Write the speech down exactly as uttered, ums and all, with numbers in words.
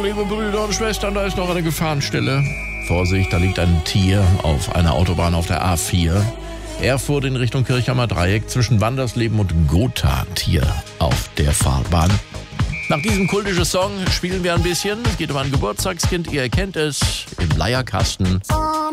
liebe Brüder und Schwestern, da ist noch eine Gefahrenstelle. Vorsicht, da liegt ein Tier auf einer Autobahn auf der A vier. Erfurt in Richtung Kirchheimer Dreieck zwischen Wandersleben und Gotha. Tier auf der Fahrbahn. Nach diesem kultischen Song spielen wir ein bisschen. Es geht um ein Geburtstagskind, ihr erkennt es, im Leierkasten.